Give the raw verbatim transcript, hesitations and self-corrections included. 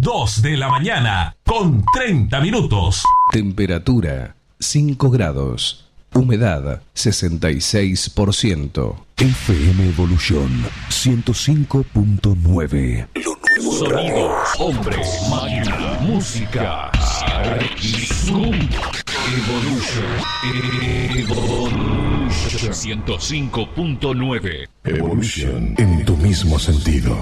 dos de la mañana, con treinta minutos. Temperatura cinco grados. Humedad sesenta y seis por ciento. F M Evolución ciento cinco punto nueve. Lo nuevo. Sonidos, hombres, máquina, música. Arquizum. Evolution. Evolution. ciento cinco punto nueve. Evolución en tu mismo sentido.